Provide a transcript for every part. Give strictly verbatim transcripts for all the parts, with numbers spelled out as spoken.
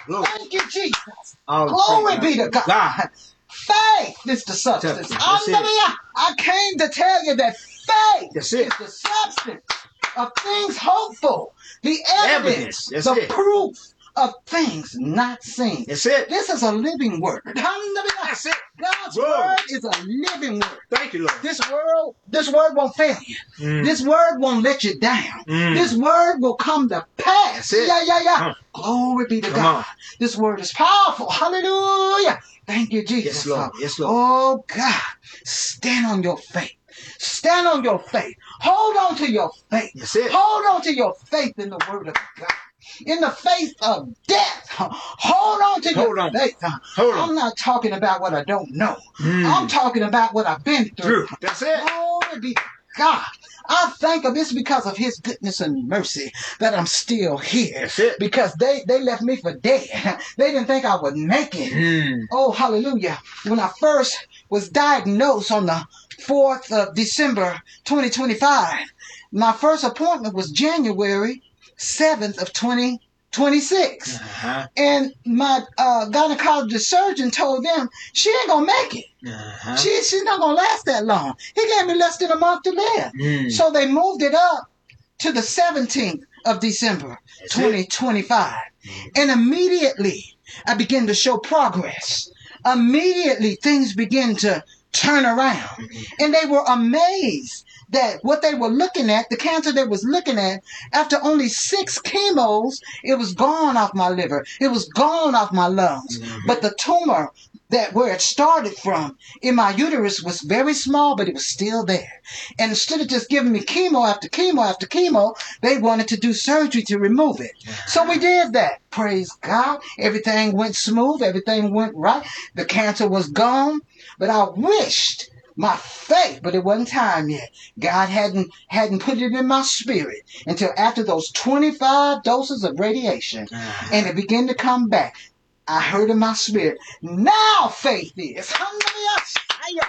Glory. Thank you, Jesus. All Glory praise, be to God. God. Faith is the substance. That's Hallelujah. I came to tell you that faith That's is it. the substance of things hopeful, the evidence, Evidence. That's the it. proof of things not seen. That's it. This is a living word. Hallelujah. That's it. God's Glory. word is a living word. Thank you, Lord. This word, this word won't fail you. Mm. This word won't let you down. Mm. This word will come to pass. That's it. Yeah, yeah, yeah. Huh. Glory be to Come God. on. This word is powerful. Hallelujah. Thank you, Jesus. Yes, Lord. Yes, Lord. Oh, God. Stand on your faith. Stand on your faith. Hold on to your faith. That's it. Hold on to your faith in the word of God. In the face of death, hold on to Hold your on. faith. Hold I'm on. not talking about what I don't know. Mm. I'm talking about what I've been through. True. That's it. Glory be to God. I thank him. It's because of his goodness and mercy that I'm still here. That's it. Because they, they left me for dead. They didn't think I would make it. Mm. Oh, hallelujah. When I first was diagnosed on the fourth of December, twenty twenty-five, my first appointment was January seventh of twenty twenty-six. Uh-huh. And my uh, gynecologist surgeon told them she ain't going to make it. Uh-huh. She, she's not going to last that long. He gave me less than a month to live. Mm. So they moved it up to the seventeenth of December, That's twenty twenty-five. Mm. And immediately I began to show progress. Immediately things began to turn around. Mm-hmm. And they were amazed that what they were looking at, the cancer they was looking at, after only six chemos, it was gone off my liver. It was gone off my lungs. Mm-hmm. But the tumor that where it started from in my uterus was very small, but it was still there. And instead of just giving me chemo after chemo after chemo, they wanted to do surgery to remove it. So we did that. Praise God. Everything went smooth. Everything went right. The cancer was gone. But I wished my faith, but it wasn't time yet. God hadn't hadn't put it in my spirit until after those twenty-five doses of radiation. Uh-huh. And it began to come back. I heard in my spirit, now faith is. Hallelujah.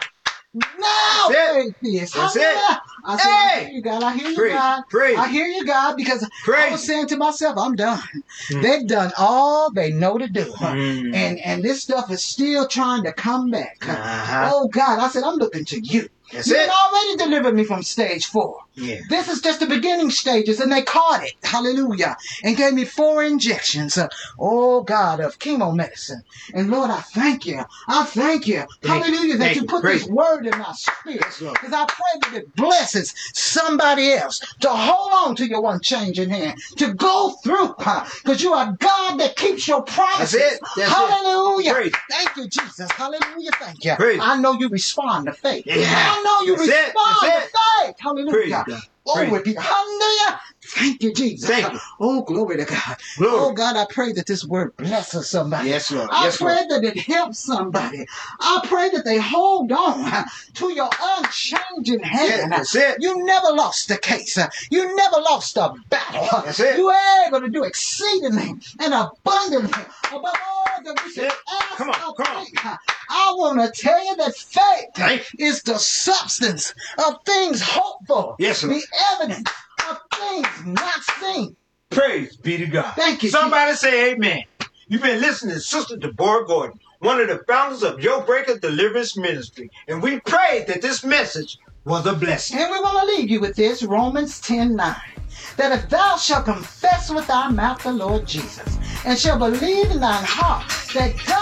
Now That's faith is. That's Hallelujah. it. I said, Hey. I hear you, God. I hear you, Praise. God. Praise. I hear you, God, because I Praise. was saying to myself, I'm done. Mm. They've done all they know to do. Mm. And and this stuff is still trying to come back. Uh-huh. Oh, God. I said, I'm looking to you. That's You it. had already delivered me from stage four. Yeah. This is just the beginning stages, and they caught it. Hallelujah. And gave me four injections, uh, oh God, of chemo medicine. And Lord, I thank you. I thank you. Thank you. Hallelujah, that Thank you you. put Praise this word in my spirit. Yes, Lord. Because I pray that it blesses somebody else to hold on to your unchanging hand, to go through, because you are God that keeps your promises. That's it. That's it. Hallelujah. Praise. Thank you, Jesus. Hallelujah. Thank you. Praise. I know you respond to faith. Yeah. I know you That's it. respond That's to faith. Hallelujah. Praise God. Glory Praise. be. Hallelujah. Thank you, Jesus. Thank you. Oh, glory to God. Glory. Oh, God, I pray that this word blesses somebody. Yes, Lord. I Yes, pray Lord. that it helps somebody. I pray that they hold on to your unchanging hand. That's it. You never lost the case. You never lost a battle. That's it. You were able to do exceedingly and abundantly above all that we can That's it. ask Come on, or come on. think. I want to tell you that faith Thank is the substance of things hoped for. Yes, Lord. The evidence of things not seen. Praise be to God. Thank you, Somebody say amen. You've been listening to Sister Deborah Gordon, one of the founders of Yoke Breaker Deliverance Ministry. And we pray that this message was a blessing. And we want to leave you with this, Romans ten nine. That if thou shalt confess with thy mouth the Lord Jesus, and shall believe in thine heart that God